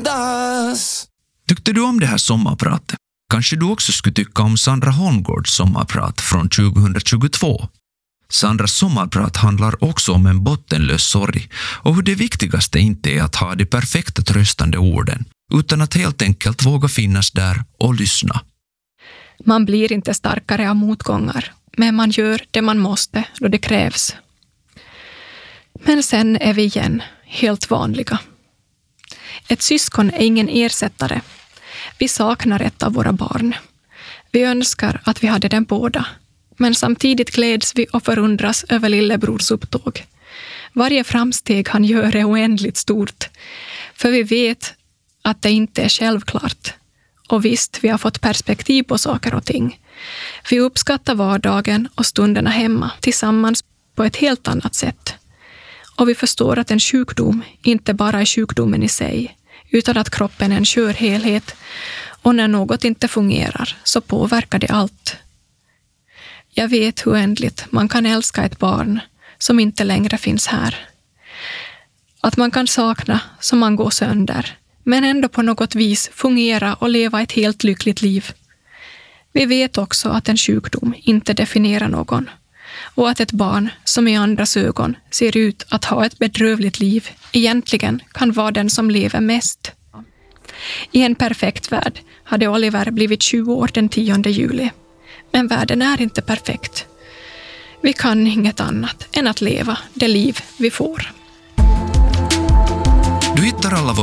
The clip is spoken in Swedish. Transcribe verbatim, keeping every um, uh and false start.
andas. Tyckte du om det här sommarpratet? Kanske du också skulle tycka om Sandra Holmgårds sommarprat från tjugohundratjugotvå. Sandras sommarprat handlar också om en bottenlös sorg och hur det viktigaste inte är att ha de perfekta tröstande orden, utan att helt enkelt våga finnas där och lyssna. Man blir inte starkare av motgångar, men man gör det man måste då det krävs. Men sen är vi igen helt vanliga. Ett syskon är ingen ersättare. Vi saknar ett av våra barn. Vi önskar att vi hade den båda. Men samtidigt gläds vi och förundras över lillebrors upptåg. Varje framsteg han gör är oändligt stort. För vi vet att det inte är självklart. Och visst, vi har fått perspektiv på saker och ting. Vi uppskattar vardagen och stunderna hemma tillsammans på ett helt annat sätt. Och vi förstår att en sjukdom inte bara är sjukdomen i sig, utan att kroppen är en skör helhet. Och när något inte fungerar så påverkar det allt. Jag vet hur oändligt man kan älska ett barn som inte längre finns här. Att man kan sakna som man går sönder, men ändå på något vis fungera och leva ett helt lyckligt liv. Vi vet också att en sjukdom inte definierar någon och att ett barn som i andras ögon ser ut att ha ett bedrövligt liv egentligen kan vara den som lever mest. I en perfekt värld hade Oliver blivit tjugo år den tionde juli. Men världen är inte perfekt. Vi kan inget annat än att leva det liv vi får. Du hittar alla våra